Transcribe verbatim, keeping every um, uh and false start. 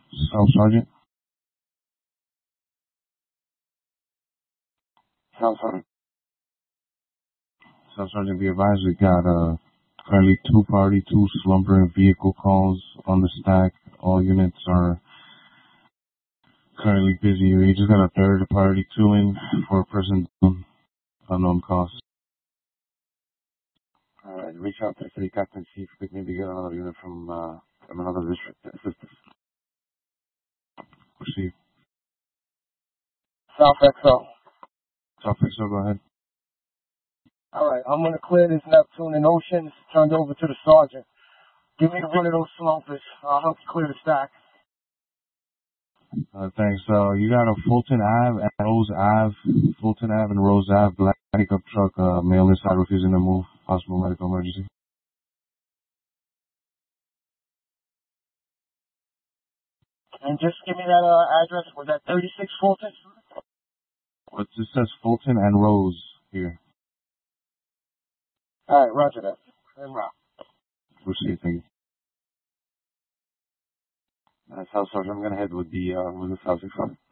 Staff Sergeant. Staff Sergeant. Staff Sergeant, be advised we got uh, currently two party, two slumbering vehicle calls on the stack. All units are currently busy. We just got a third party two in for a person unknown cause. Alright, reach out to the city captain, see if we can maybe get another unit from, uh, from another district to assist us. Proceed. South X O. South X O, go ahead. Alright, I'm gonna clear this Neptune and Oceans, turned over to the sergeant. Give me one of those slumpers. I'll help you clear the stack. Uh, thanks. Uh, you got a Fulton Ave and Rose Ave, Fulton Ave and Rose Ave, black pickup truck, uh, male inside refusing to move, possible medical emergency. And just give me that uh, address. Was that thirty-six Fulton? What this says Fulton and Rose here. Alright, roger that. And rock. Proceed, thank you. Uh, South Sergeant, I'm gonna head with the, uh, with the South Six one.